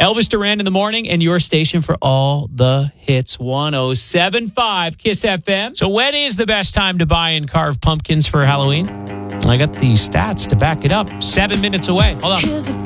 Elvis Duran in the morning and your station for all the hits. 107.5 Kiss FM. So when is the best time to buy and carve pumpkins for Halloween? I got the stats to back it up. 7 minutes away. Hold on.